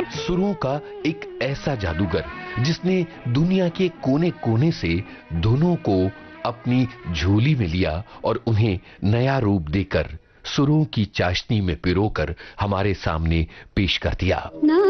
सुरों का एक ऐसा जादूगर जिसने दुनिया के कोने कोने से धुनों को अपनी झोली में लिया और उन्हें नया रूप देकर सुरों की चाशनी में पिरोकर हमारे सामने पेश कर दिया।